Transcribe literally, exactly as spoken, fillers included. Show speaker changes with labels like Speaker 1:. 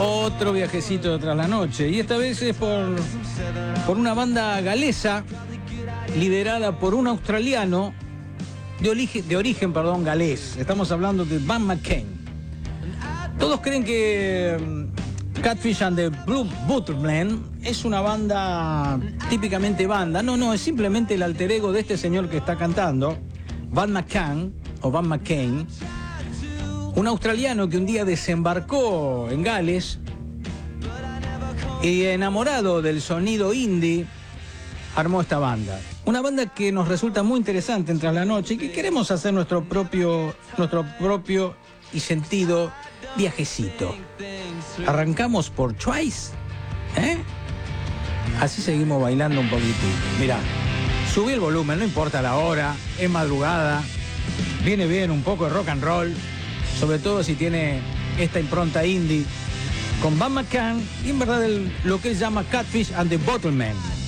Speaker 1: Otro viajecito de Tras la Noche. Y esta vez es por, por una banda galesa liderada por un australiano de origen, de origen perdón, galés. Estamos hablando de Van McCain. Todos creen que Catfish and the Blue Butterman es una banda típicamente banda. No, no, es simplemente el alter ego de este señor que está cantando, Van McCain o Van McCain, un australiano que un día desembarcó en Gales y, enamorado del sonido indie, armó esta banda. Una banda que nos resulta muy interesante en Tras la Noche y que queremos hacer nuestro propio, nuestro propio y sentido viajecito. Arrancamos por Twice, ¿eh? Así seguimos bailando un poquitito. Mirá, subí el volumen, no importa la hora, es madrugada, viene bien un poco de rock and roll, sobre todo si tiene esta impronta indie, con Van McCain y en verdad el, lo que él llama Catfish and the Bottlemen.